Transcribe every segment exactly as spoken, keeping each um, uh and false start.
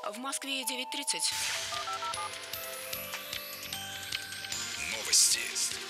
В Москве девять тридцать. Новости.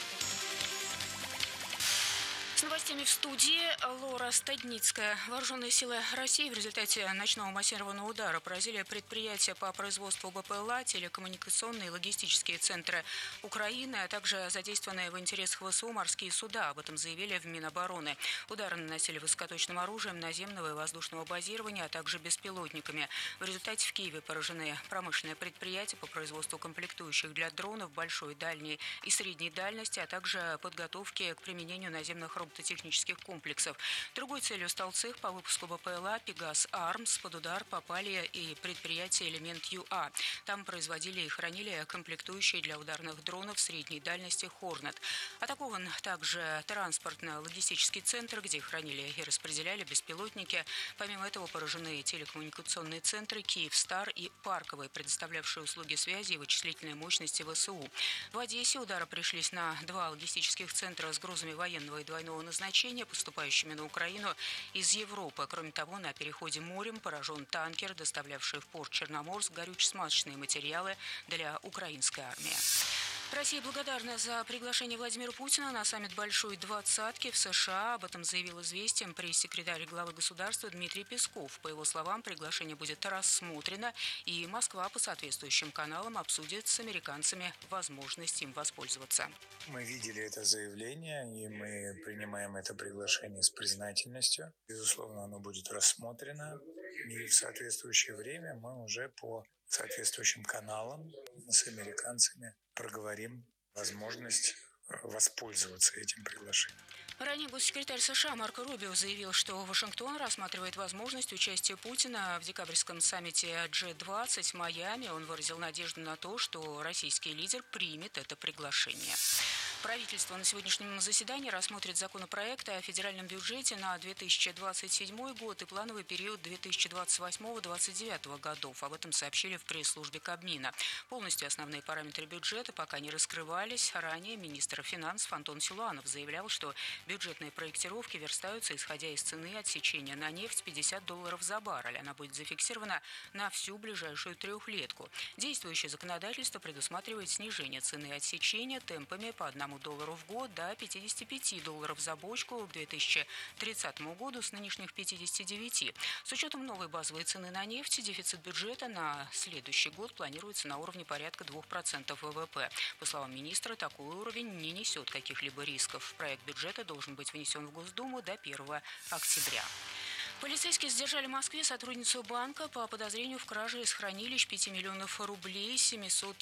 С новостями в студии Лора Стадницкая. Вооруженные силы России в результате ночного массированного удара поразили предприятия по производству БПЛА, телекоммуникационные и логистические центры Украины, а также задействованные в интересах ВСУ морские суда. Об этом заявили в Минобороны. Удары наносили высокоточным оружием наземного и воздушного базирования, а также беспилотниками. В результате в Киеве поражены промышленные предприятия по производству комплектующих для дронов большой, дальней и средней дальности, а также подготовки к применению наземных робототехнических комплексов. Другой целью стал цех по выпуску БПЛА «Пегас Армс». Под удар попали и предприятия «Элемент ЮА». Там производили и хранили комплектующие для ударных дронов средней дальности «Хорнет». Атакован также транспортно-логистический центр, где хранили и распределяли беспилотники. Помимо этого поражены телекоммуникационные центры «Киевстар» и «Парковые», предоставлявшие услуги связи и вычислительной мощности ВСУ. В Одессе удары пришлись на два логистических центра с грузами военного и двойного назначения, поступающими на Украину из Европы. Кроме того, на переходе морем поражен танкер, доставлявший в порт Черноморск горюче-смазочные материалы для украинской армии. Россия благодарна за приглашение Владимира Путина на саммит Большой Двадцатки в США. Об этом заявил «Известиям» пресс-секретарь главы государства Дмитрий Песков. По его словам, приглашение будет рассмотрено, и Москва по соответствующим каналам обсудит с американцами возможность им воспользоваться. Мы видели это заявление, и мы принимаем это приглашение с признательностью. Безусловно, оно будет рассмотрено, и в соответствующее время мы уже по соответствующим каналам с американцами проговорим возможность воспользоваться этим приглашением. Ранее госсекретарь США Марко Рубио заявил, что Вашингтон рассматривает возможность участия Путина в декабрьском саммите джи двадцать в Майами. Он выразил надежду на то, что российский лидер примет это приглашение. Правительство на сегодняшнем заседании рассмотрит законопроект о федеральном бюджете на две тысячи двадцать седьмой год и плановый период две тысячи двадцать восьмого — две тысячи двадцать девятого годов. Об этом сообщили в пресс-службе Кабмина. Полностью основные параметры бюджета пока не раскрывались. Ранее министр финансов Антон Силуанов заявлял, что бюджетные проектировки верстаются, исходя из цены отсечения на нефть пятьдесят долларов за баррель. Она будет зафиксирована на всю ближайшую трехлетку. Действующее законодательство предусматривает снижение цены отсечения темпами по одному доллару в год до пятидесяти пяти долларов за бочку к две тысячи тридцатому году с нынешних пятидесяти девяти. С учетом новой базовой цены на нефть, дефицит бюджета на следующий год планируется на уровне порядка двух процентов ВВП. По словам министра, такой уровень не несет каких-либо рисков. Проект бюджета должен быть внесен в Госдуму до первого октября. Полицейские задержали в Москве сотрудницу банка по подозрению в краже из хранилищ пяти миллионов рублей, семисот,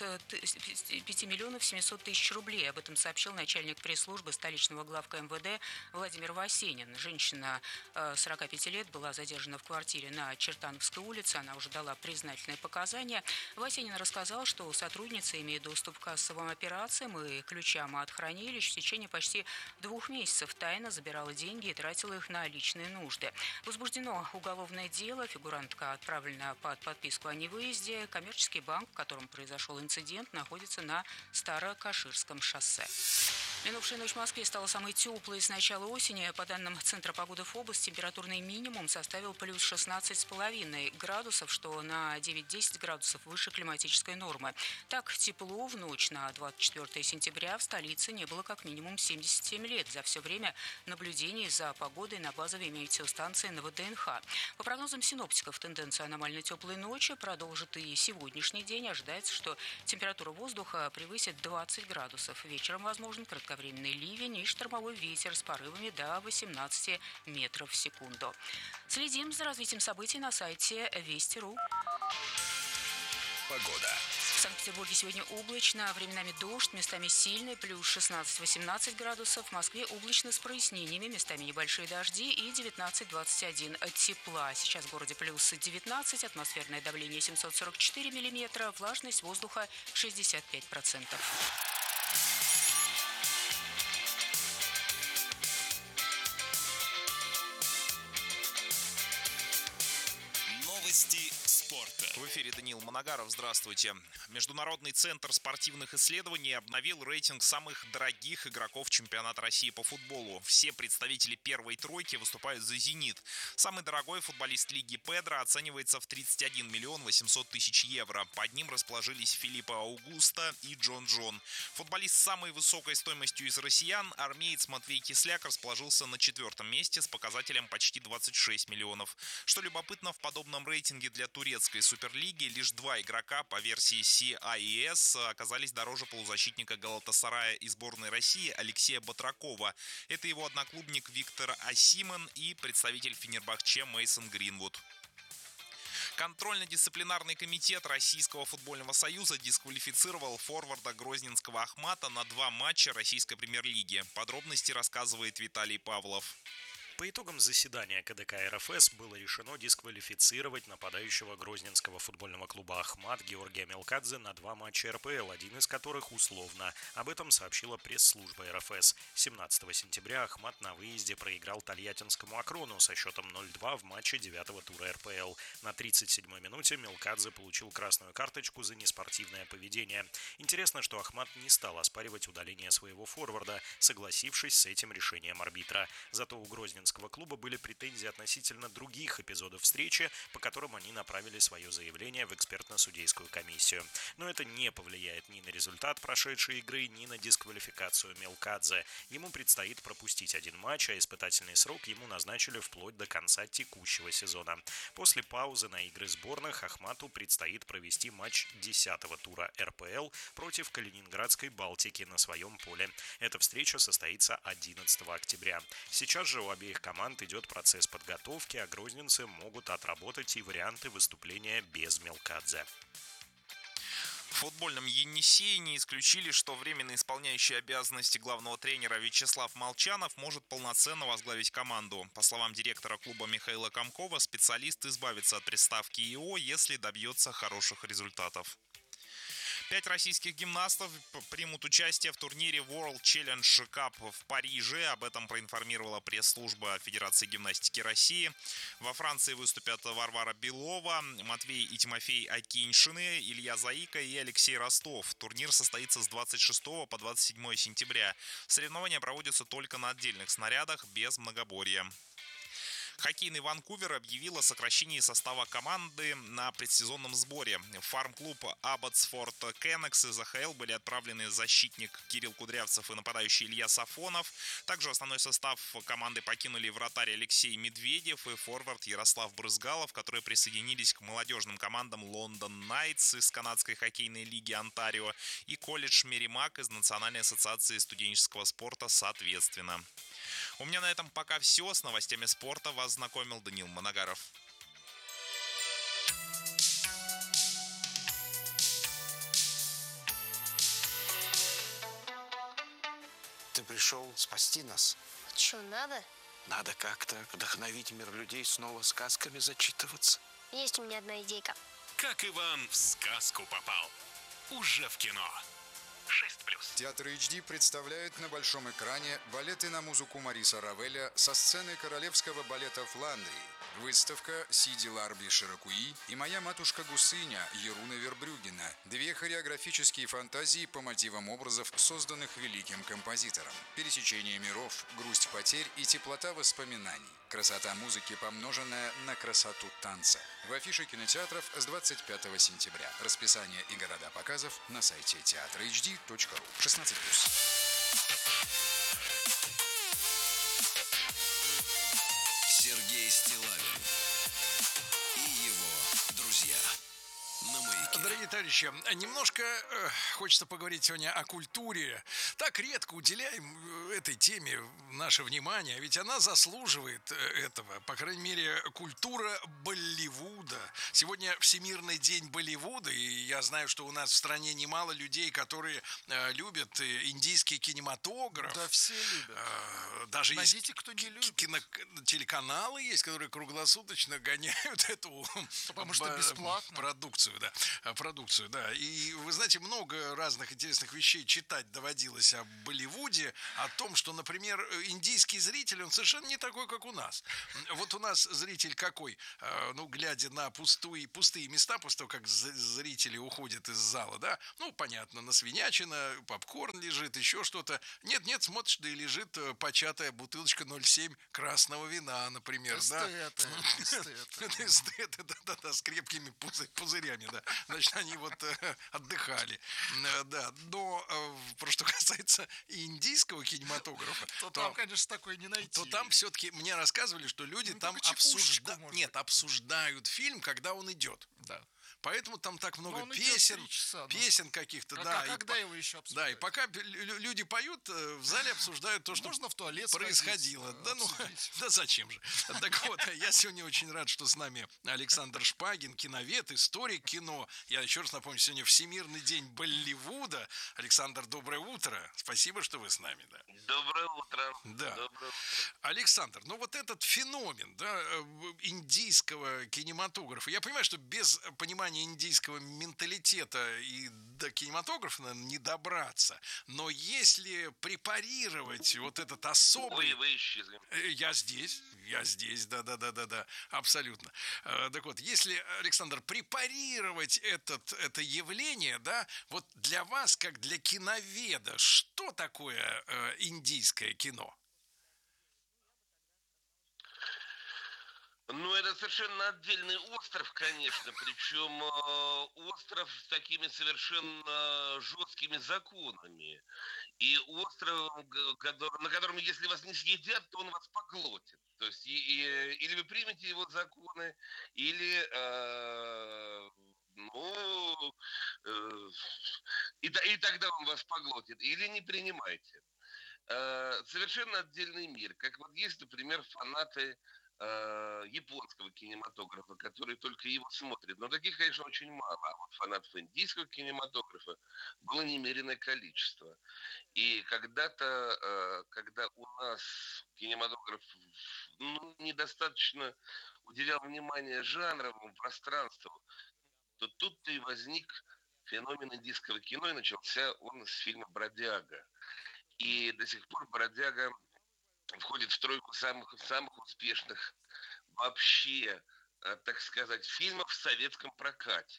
пяти миллионов семисот тысяч рублей. Об этом сообщил начальник пресс-службы столичного главка эм вэ дэ Владимир Васенин. Женщина сорока пяти лет была задержана в квартире на Чертановской улице. Она уже дала признательные показания. Васенин рассказал, что сотрудница имеет доступ к кассовым операциям и ключам от хранилищ. В течение почти двух месяцев тайно забирала деньги и тратила их на личные нужды. Возбуждено уголовное дело. Фигурантка отправлена под подписку о невыезде. Коммерческий банк, в котором произошел инцидент, находится на Старо-Каширском шоссе. Минувшая ночь в Москве стала самой теплой с начала осени. По данным Центра погоды ФОБОС, температурный минимум составил плюс шестнадцать с половиной градусов, что на девять-десять градусов выше климатической нормы. Так тепло в ночь на двадцать четвёртое сентября в столице не было как минимум семьдесят семь лет. За все время наблюдений за погодой на базовой метеостанции на вэ дэ эн ха. По прогнозам синоптиков, тенденция аномально теплой ночи продолжит и сегодняшний день. Ожидается, что температура воздуха превысит двадцать градусов. Вечером возможен кратковременный ливень и штормовой ветер с порывами до восемнадцати метров в секунду. Следим за развитием событий на сайте вести точка ру. Погода. В Санкт-Петербурге сегодня облачно, временами дождь, местами сильный, плюс шестнадцать-восемнадцать градусов. В Москве облачно с прояснениями, местами небольшие дожди и девятнадцать-двадцать один тепла. Сейчас в городе плюс девятнадцать, атмосферное давление семьсот сорок четыре миллиметра, влажность воздуха шестьдесят пять процентов. Новости спорта. спорта. В эфире Даниил Манагаров. Здравствуйте. Международный центр спортивных исследований обновил рейтинг самых дорогих игроков чемпионата России по футболу. Все представители первой тройки выступают за «Зенит». Самый дорогой футболист лиги Педро оценивается в тридцать один миллион восемьсот тысяч евро. Под ним расположились Филиппо Аугусто и Джон Джон. Футболист с самой высокой стоимостью из россиян, армеец Матвей Кисляк, расположился на четвертом месте с показателем почти двадцать шесть миллионов. Что любопытно, в подобном рейтинге для турецкой суперлиги лишь два игрока по версии си ай и эс оказались дороже полузащитника Галатасарая и сборной России Алексея Батракова. Это его одноклубник Виктор Осимон и представитель Фенербахче Мейсон Гринвуд. Контрольно-дисциплинарный комитет Российского футбольного союза дисквалифицировал форварда грозненского Ахмата на два матча российской премьер-лиги. Подробности рассказывает Виталий Павлов. По итогам заседания ка дэ ка эр эф эс было решено дисквалифицировать нападающего грозненского футбольного клуба «Ахмат» Георгия Мелкадзе на два матча эр пэ эл, один из которых условно. Об этом сообщила пресс-служба эр эф эс. семнадцатого сентября «Ахмат» на выезде проиграл тольяттинскому «Акрону» со счетом ноль-два в матче девятого тура эр пэ эл. На тридцать седьмой минуте Мелкадзе получил красную карточку за неспортивное поведение. Интересно, что «Ахмат» не стал оспаривать удаление своего форварда, согласившись с этим решением арбитра. Зато у грозненского клуба были претензии относительно других эпизодов встречи, по которым они направили свое заявление в экспертно-судейскую комиссию. Но это не повлияет ни на результат прошедшей игры, ни на дисквалификацию Мелкадзе. Ему предстоит пропустить один матч, а испытательный срок ему назначили вплоть до конца текущего сезона. После паузы на игры сборных Ахмату предстоит провести матч десятого тура эр пэ эл против Калининградской «Балтики» на своем поле. Эта встреча состоится одиннадцатого октября. Сейчас же у обеих команд идет процесс подготовки, а грозненцы могут отработать и варианты выступления без Мелкадзе. В футбольном Енисее не исключили, что временно исполняющий обязанности главного тренера Вячеслав Молчанов может полноценно возглавить команду. По словам директора клуба Михаила Комкова, специалист избавится от приставки ИО, если добьется хороших результатов. Пять российских гимнастов примут участие в турнире World Challenge Cup в Париже. Об этом проинформировала пресс-служба Федерации гимнастики России. Во Франции выступят Варвара Белова, Матвей и Тимофей Акиньшины, Илья Заика и Алексей Ростов. Турнир состоится с двадцать шестого по двадцать седьмое сентября. Соревнования проводятся только на отдельных снарядах, без многоборья. Хоккейный Ванкувер объявил о сокращении состава команды на предсезонном сборе. В фарм-клуб Абботсфорд Кеннекс из а ха эл были отправлены защитник Кирилл Кудрявцев и нападающий Илья Сафонов. Также основной состав команды покинули вратарь Алексей Медведев и форвард Ярослав Брызгалов, которые присоединились к молодежным командам Лондон Найтс из канадской хоккейной лиги Онтарио и колледж Меримак из Национальной ассоциации студенческого спорта соответственно. У меня на этом пока все. С новостями спорта вас знакомил Даниил Манагаров. Ты пришел спасти нас? А что, надо? Надо как-то вдохновить мир людей снова сказками зачитываться. Есть у меня одна идейка. Как Иван в сказку попал. Уже в кино. шесть плюс. Театр эйч ди представляет на большом экране балеты на музыку Мариса Равеля со сцены королевского балета Фландрии. Выставка «Сиди Ларби Широкуи» и «Моя матушка Гусыня» Еруна Вербрюгена. Две хореографические фантазии по мотивам образов, созданных великим композитором. Пересечение миров, грусть потерь и теплота воспоминаний. Красота музыки, помноженная на красоту танца. В афише кинотеатров с двадцать пятого сентября. Расписание и города показов на сайте театр эйч ди точка ру. шестнадцать плюс. Сергей Стиллавин и его друзья на Маяке. Дорогие товарищи, немножко э, хочется поговорить сегодня о культуре. Так редко уделяем этой теме наше внимание, ведь она заслуживает этого. По крайней мере, культура Болливуда. Сегодня Всемирный день Болливуда, и я знаю, что у нас в стране немало людей, которые э, любят индийский кинематограф. Да, все любят. Э, даже Найдите, есть кто не любит. кино, телеканалы есть, которые круглосуточно гоняют эту Потому что бесплатно. продукцию. да, продукцию, да. И вы знаете, много разных интересных вещей читать доводилось о Болливуде, о том, что, например, индийский зритель, он совершенно не такой, как у нас. Вот у нас зритель какой? Ну, глядя на пустые, пустые места, после того, как зрители уходят из зала, да, ну, понятно, на свинячина, попкорн лежит, еще что-то. Нет-нет, смотришь, да и лежит початая бутылочка ноль семь красного вина, например, да. Эстеты, да-да-да, с крепкими пузырями, да. Значит, они вот отдыхали, да. Но, про что касается индийского кинематографа, то там, конечно, такой не найти. То там все-таки мне рассказывали, что люди там обсуждают, нет, обсуждают фильм, когда он идет. Да. Поэтому там так много песен, часа, песен каких-то, как, да. А когда по... его еще обсуждают? Да, и пока люди поют, в зале обсуждают то, что можно в туалет происходило. Сходить, да, ну, да зачем же? Так вот, я сегодня очень рад, что с нами Александр Шпагин, киновед, историк кино. Я еще раз напомню, сегодня Всемирный день Болливуда. Александр, доброе утро. Спасибо, что вы с нами. Да. Доброе утро. Да. Доброе утро. Александр, ну вот этот феномен, да, индийского кинематографа, я понимаю, что без понимания индийского менталитета и до кинематографа, наверное, не добраться. Но если препарировать вот этот особый... Вы, вы исчезли. Я здесь, я здесь, да-да-да-да-да, абсолютно. Так вот, если, Александр, препарировать этот, это явление, да, вот для вас, как для киноведа, что такое э, индийское кино? Ну, это совершенно отдельный остров, конечно, причем э, остров с такими совершенно жесткими законами. И остров, который, на котором, если вас не съедят, то он вас поглотит. То есть, и, и, или вы примете его законы, или, э, ну, э, и, и тогда он вас поглотит, или не принимайте. Э, совершенно отдельный мир. Как вот есть, например, фанаты японского кинематографа, которые только его смотрят. Но таких, конечно, очень мало. А вот фанатов индийского кинематографа было немереное количество. И когда-то, когда у нас кинематограф ну, недостаточно уделял внимание жанровому пространству, то тут-то и возник феномен индийского кино, и начался он с фильма «Бродяга». И до сих пор «Бродяга» входит в тройку самых, самых успешных вообще, так сказать, фильмов в советском прокате.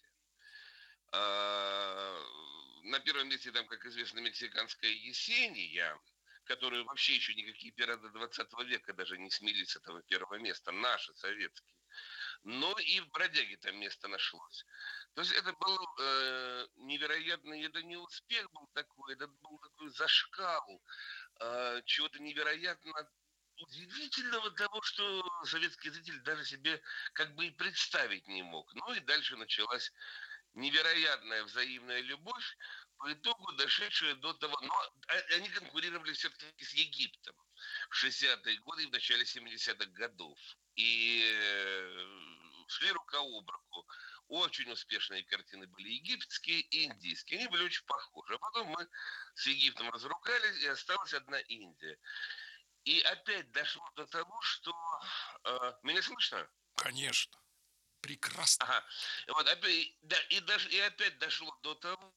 На первом месте там, как известно, «Мексиканская Есения», которую вообще еще никакие пираты двадцатого века даже не смелись с этого первого места, наши, советские. Но и в «Бродяге» там место нашлось. То есть это был э, невероятный, это не успех был такой, это был такой зашкал э, чего-то невероятно удивительного того, что советский зритель даже себе как бы и представить не мог. Ну и дальше началась невероятная взаимная любовь, по итогу дошедшая до того... Но они конкурировали все-таки с Египтом в шестидесятые годы и в начале семидесятых годов. И шли рука об руку. Очень успешные картины были египетские и индийские. Они были очень похожи. А потом мы с Египтом разругались, и осталась одна Индия. И опять дошло до того, что... Э, меня слышно? Конечно. Прекрасно. Ага. Вот, опять, да, и, даже, и опять дошло до того,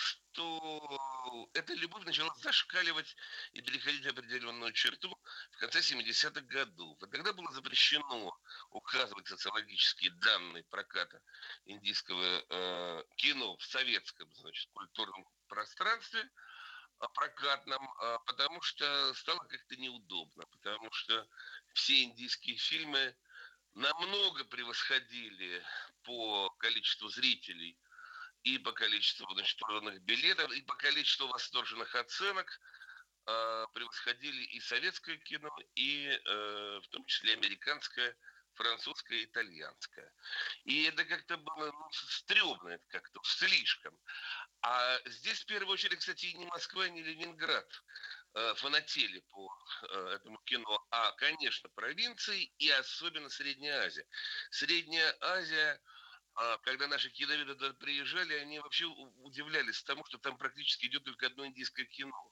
что эта любовь начала зашкаливать и переходить определенную черту в конце семидесятых годов. И тогда было запрещено указывать социологические данные проката индийского э, кино в советском, значит, культурном пространстве, прокатном, потому что стало как-то неудобно, потому что все индийские фильмы намного превосходили по количеству зрителей и по количеству, значит, проданных билетов, и по количеству восторженных оценок э, превосходили и советское кино, и э, в том числе американское, французское, итальянское. И это как-то было ну, стрёмно, это как-то слишком. А здесь в первую очередь, кстати, и не Москва, и не Ленинград э, фанатели по э, этому кино, а, конечно, провинции и особенно Средняя Азия. Средняя Азия, э, когда наши киноведы туда приезжали, они вообще удивлялись тому, что там практически идет только одно индийское кино.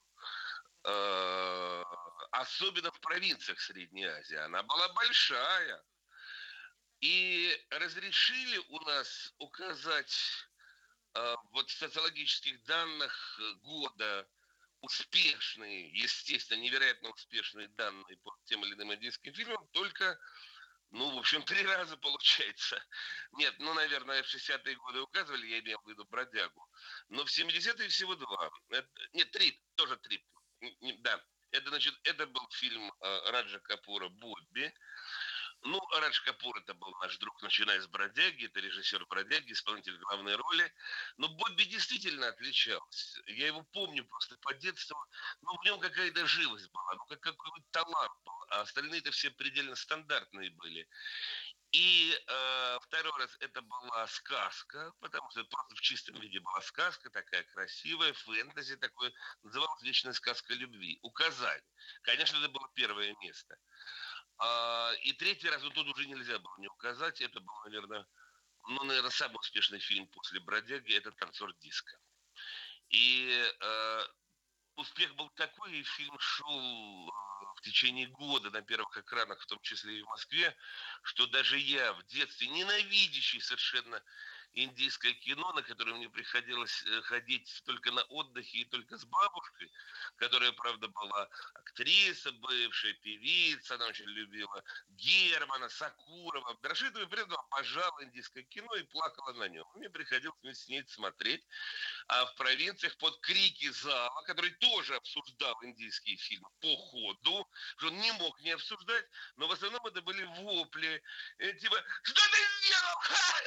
Э, особенно в провинциях Средней Азии. Она была большая. И разрешили у нас указать э, вот в социологических данных года успешные, естественно, невероятно успешные данные по тем или иным индийским фильмам только, ну, в общем, три раза получается. Нет, ну, наверное, в шестидесятые годы указывали, я имел в виду «Бродягу». Но в семидесятые всего два. Это, нет, три, тоже три. Да, это, значит, это был фильм э, Раджа Капура «Бобби». Ну, Радж Капур это был наш друг, начиная с «Бродяги», это режиссер «Бродяги», исполнитель главной роли. Но Бобби действительно отличался. Я его помню просто по детству. Ну, в нем какая-то живость была, ну, как какой-то талант был. А остальные-то все предельно стандартные были. И э, второй раз это была сказка, потому что это просто в чистом виде была сказка, такая красивая, фэнтези такое, называлась «Вечная сказка любви». Указали. Конечно, это было первое место. А, и третий раз, ну тут уже нельзя было не указать, это был, наверное, ну, наверное, самый успешный фильм после «Бродяги», это «Танцор диска». И э, успех был такой, и фильм шел э, в течение года на первых экранах, в том числе и в Москве, что даже я в детстве, ненавидящий совершенно индийское кино, на которое мне приходилось ходить только на отдыхе и только с бабушкой, которая, правда, была актриса, бывшая певица, она очень любила Германа, Сакурова, Драшитова, и при этом обожала индийское кино и плакала на нем. Мне приходилось вместе с ней смотреть, а в провинциях под крики зала, который тоже обсуждал индийские фильмы по ходу, что он не мог не обсуждать, но в основном это были вопли, типа «Что ты сделал?»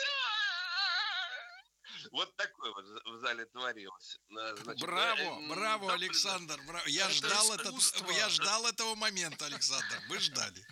Вот такое вот в зале творилось. Значит, браво, да, браво, да, Александр, браво. Я это ждал этот, я ждал этого момента, Александр. Вы ждали.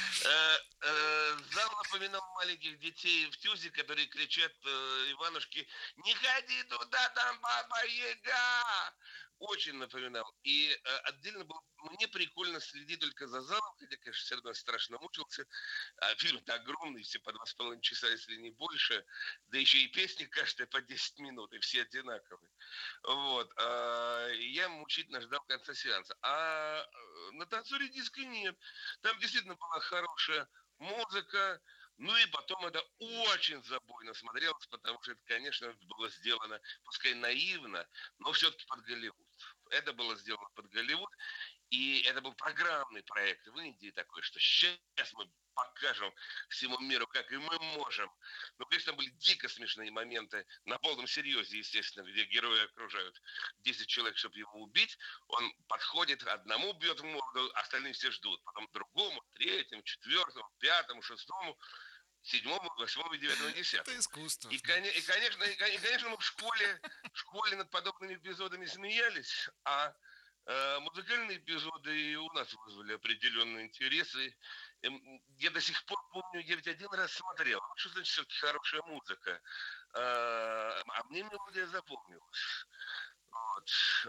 Зал напоминал маленьких детей в ТЮЗе, которые кричат Иванушке: «Не ходи туда, там Баба Яга!» Очень напоминал. И э, отдельно было мне прикольно следить только за залом, хотя, конечно, все равно страшно мучился. А фильм-то огромный, все по два с половиной часа, если не больше. Да еще и песни каждая по десять минут, и все одинаковые. Вот. А, я мучительно ждал конца сеанса. А на «Танцоре диска» нет. Там действительно была хорошая музыка. Ну и потом это очень забойно смотрелось, потому что это, конечно, было сделано, пускай наивно, но все-таки под Голливуд. Это было сделано под Голливуд, и это был программный проект в Индии такой, что сейчас мы покажем всему миру, как и мы можем. Но, конечно, были дико смешные моменты, на полном серьезе, естественно, где герои окружают десять человек, чтобы его убить. Он подходит, одному бьет в морду, остальные все ждут. Потом другому, третьему, четвертому, пятому, шестому, седьмому, восьмому, девятому, десятому. Это искусство. И, и, конечно, и, конечно, мы в школе, в школе над подобными эпизодами смеялись, а э, музыкальные эпизоды и у нас вызвали определенные интересы. Я до сих пор помню, я ведь один раз смотрел. Что значит все-таки хорошая музыка? А мне мелодия запомнилась. Вот.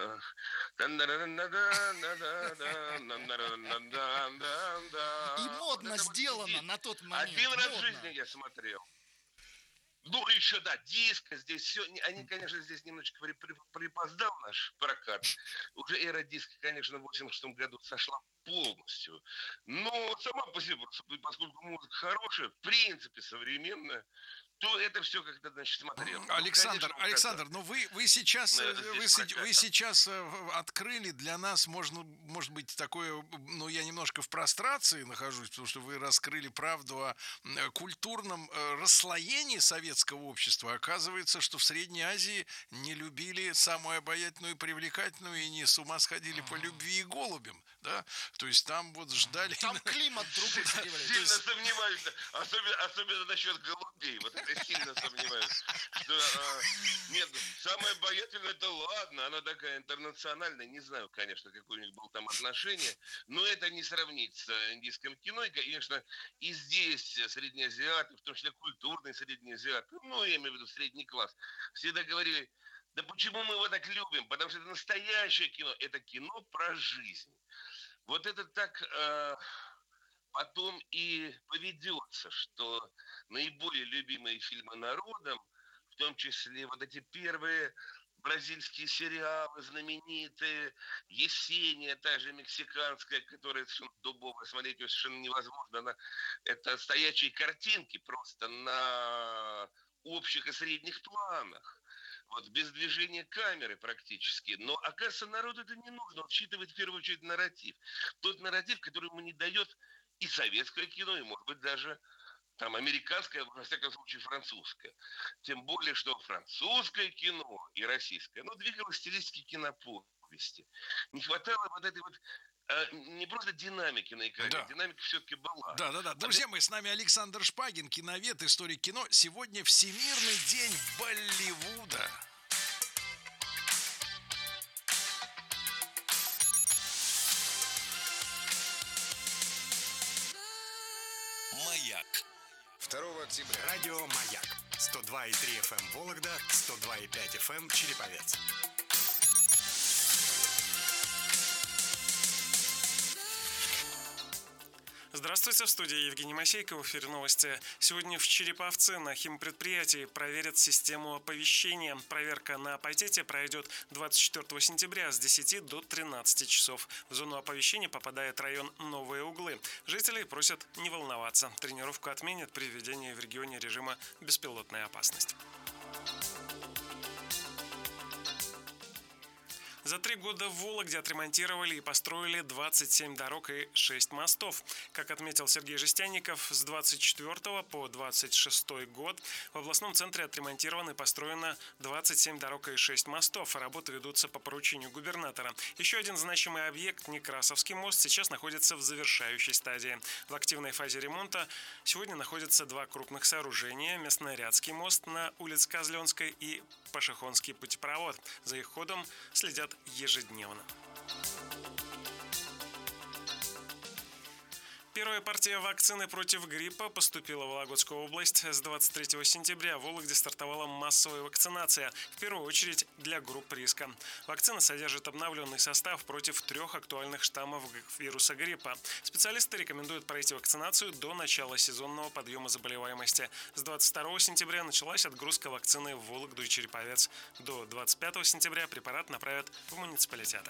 И модно сделано на тот момент. Один раз модно. в жизни я смотрел. Ну, еще, да, диско здесь все. Они, конечно, здесь немножечко при, при, припоздал наш прокат. Уже эра диска, конечно, в восемьдесят шестом году сошла полностью. Но сама по себе, поскольку музыка хорошая, в принципе, современная, то это все как-то, значит, смотрел. Александр, ну, конечно, Александр, ну вы, вы сейчас, ну, вы, вы сейчас открыли для нас, можно, может быть, такое, ну, я немножко в прострации нахожусь, потому что вы раскрыли правду о культурном расслоении советского общества. Оказывается, что в Средней Азии не любили самую обаятельную и привлекательную, и не с ума сходили по любви и голубям, да? То есть там вот ждали... Там климат другой. Сильно сомневаюсь, особенно насчет голубей. Вот это сильно сомневаюсь. Что, а, нет, самое обаятельное, это ладно, она такая интернациональная, не знаю, конечно, какое у них было там отношение, но это не сравнить с индийским кино, и, конечно, и здесь среднеазиаты, в том числе культурные среднеазиаты, ну, я имею в виду средний класс, всегда говорили: да почему мы его так любим? Потому что это настоящее кино, это кино про жизнь. Вот это так... Э, потом и поведется, что наиболее любимые фильмы народом, в том числе вот эти первые бразильские сериалы знаменитые, Есения, та же мексиканская, которая совершенно дубовая, смотреть ее совершенно невозможно. Она, это стоячие картинки просто на общих и средних планах. Вот, без движения камеры практически. Но, оказывается, народу это не нужно. Он считывает в первую очередь нарратив. Тот нарратив, который ему не дает и советское кино, и, может быть, даже там американское, во всяком случае, французское. Тем более, что французское кино и российское, оно двигалось в стилистике киноповести. Не хватало вот этой вот а, не просто динамики на экране, да. динамика все-таки была. Да, да, да. Друзья мои, с нами Александр Шпагин, киновед, историк кино. Сегодня Всемирный день Болливуда. Маяк. второго октября. Радио «Маяк». сто два и три эф эм Вологда, сто два и пять эф эм Череповец. Здравствуйте, в студии Евгений Масейко, в эфире новости. Сегодня в Череповце на химпредприятии проверят систему оповещения. Проверка на апатите пройдет двадцать четвёртого сентября с десяти до тринадцати часов. В зону оповещения попадает район Новые Углы. Жителей просят не волноваться. Тренировку отменят при введении в регионе режима беспилотная опасность. За три года в Вологде отремонтировали и построили двадцать семь дорог и шесть мостов. Как отметил Сергей Жестянников, с двадцать четвёртого по двадцать шестой год в областном центре отремонтировано и построено двадцать семь дорог и шесть мостов. Работы ведутся по поручению губернатора. Еще один значимый объект, Некрасовский мост, сейчас находится в завершающей стадии. В активной фазе ремонта сегодня находятся два крупных сооружения: Местнорядский мост на улице Козленской и Пашихонский путепровод. За их ходом следят ежедневно. Первая партия вакцины против гриппа поступила в Вологодскую область. С двадцать третьего сентября в Вологде стартовала массовая вакцинация, в первую очередь для групп риска. Вакцина содержит обновленный состав против трех актуальных штаммов вируса гриппа. Специалисты рекомендуют пройти вакцинацию до начала сезонного подъема заболеваемости. С двадцать второго сентября началась отгрузка вакцины в Вологду и Череповец. До двадцать пятого сентября препарат направят в муниципалитеты.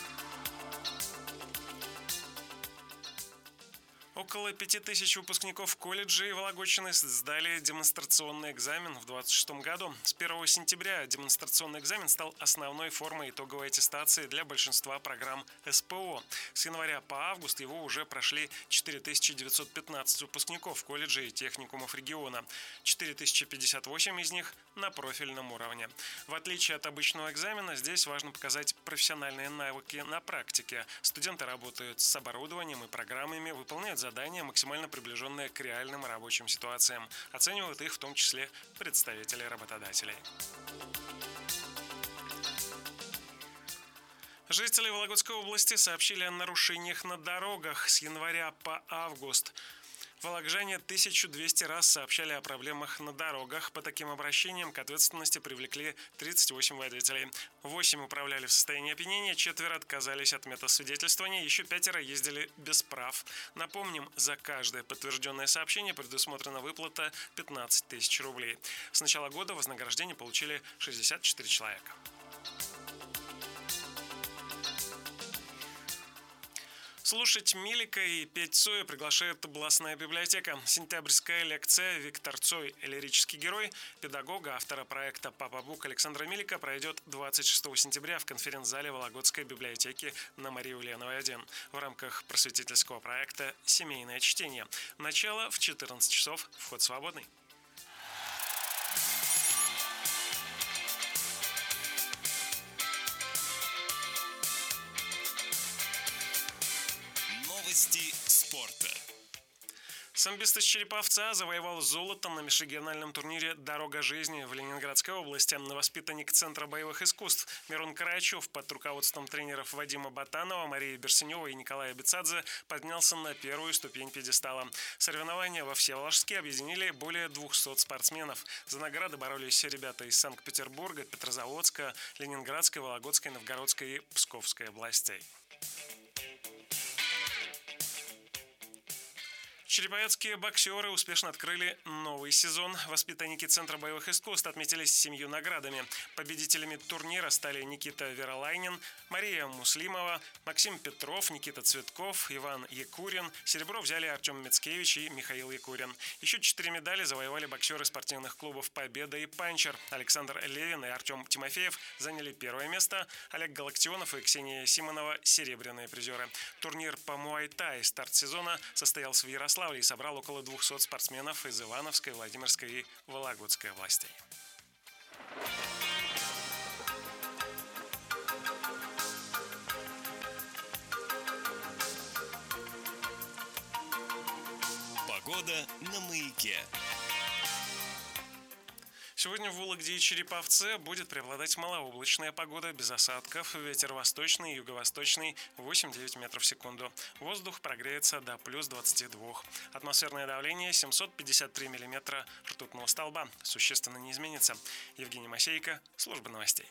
Около пяти тысяч выпускников колледжей Вологодчины сдали демонстрационный экзамен в двадцать шестом году. С первого сентября демонстрационный экзамен стал основной формой итоговой аттестации для большинства программ эс пэ о. С января по август его уже прошли четыре тысячи девятьсот пятнадцать выпускников колледжей и техникумов региона. четыре тысячи пятьдесят восемь из них на профильном уровне. В отличие от обычного экзамена, здесь важно показать профессиональные навыки на практике. Студенты работают с оборудованием и программами, выполняют задания, максимально приближенные к реальным рабочим ситуациям. Оценивают их в том числе представители работодателей. Жители Вологодской области сообщили о нарушениях на дорогах с января по август. Вологодчане тысячу двести раз сообщали о проблемах на дорогах. По таким обращениям к ответственности привлекли тридцать восемь водителей. восемь управляли в состоянии опьянения, четверо отказались от метасвидетельствования, еще пятеро ездили без прав. Напомним, за каждое подтвержденное сообщение предусмотрена выплата пятнадцать тысяч рублей. С начала года вознаграждение получили шестьдесят четыре человека. Слушать Милика и петь Цоя приглашает областная библиотека. Сентябрьская лекция «Виктор Цой. Лирический герой» педагога, автора проекта «Папа Бук» Александра Милика пройдет двадцать шестого сентября в конференц-зале Вологодской библиотеки на Марии Ульяновой один в рамках просветительского проекта «Семейное чтение». Начало в четырнадцать часов, вход свободный. Новости спорта. Самбист из Череповца завоевал золото на межрегиональном турнире «Дорога жизни» в Ленинградской области. Воспитанник Центра боевых искусств Мирон Карачев под руководством тренеров Вадима Батанова, Марии Берсенева и Николая Бецадзе поднялся на первую ступень пьедестала. Соревнования во Всеволожске объединили более двухсот спортсменов. За награды боролись ребята из Санкт-Петербурга, Петрозаводска, Ленинградской, Вологодской, Новгородской и Псковской областей. Череповецкие боксеры успешно открыли новый сезон. Воспитанники Центра боевых искусств отметились семью наградами. Победителями турнира стали Никита Веролайнин, Мария Муслимова, Максим Петров, Никита Цветков, Иван Якурин. Серебро взяли Артем Мицкевич и Михаил Якурин. Еще четыре медали завоевали боксеры спортивных клубов «Победа» и «Панчер». Александр Левин и Артем Тимофеев заняли первое место. Олег Галактионов и Ксения Симонова – серебряные призеры. Турнир по муай-тай старт сезона состоялся в Ярославле и собрал около двухсот спортсменов из Ивановской, Владимирской и Вологодской областей. Погода на Маяке. Сегодня в Вологде и Череповце будет преобладать малооблачная погода без осадков. Ветер восточный и юго-восточный восемь-девять метров в секунду. Воздух прогреется до плюс двадцати двух. Атмосферное давление семьсот пятьдесят три миллиметра ртутного столба. Существенно не изменится. Евгений Масейко, служба новостей.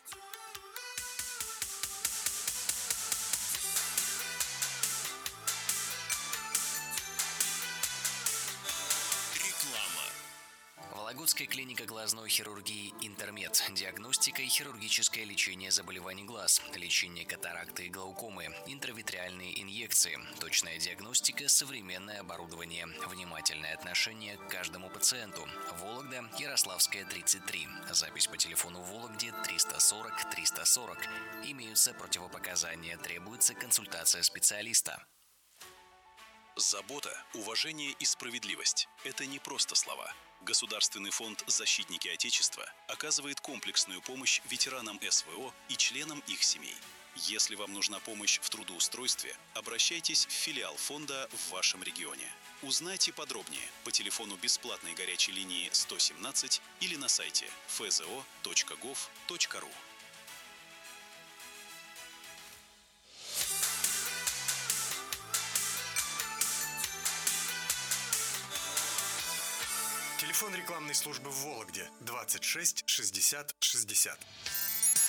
Вологодская клиника глазной хирургии «Интермед». Диагностика и хирургическое лечение заболеваний глаз, лечение катаракты и глаукомы, интравитреальные инъекции, точная диагностика, современное оборудование, внимательное отношение к каждому пациенту. Вологда, Ярославская, тридцать три. Запись по телефону в Вологде триста сорок триста сорок. Имеются противопоказания, требуется консультация специалиста. Забота, уважение и справедливость – это не просто слова. Государственный фонд «Защитники Отечества» оказывает комплексную помощь ветеранам эс вэ о и членам их семей. Если вам нужна помощь в трудоустройстве, обращайтесь в филиал фонда в вашем регионе. Узнайте подробнее по телефону бесплатной горячей линии сто семнадцать или на сайте эф зэ о точка гов точка ру. Телефон рекламной службы в Вологде двадцать шесть шестьдесят шестьдесят.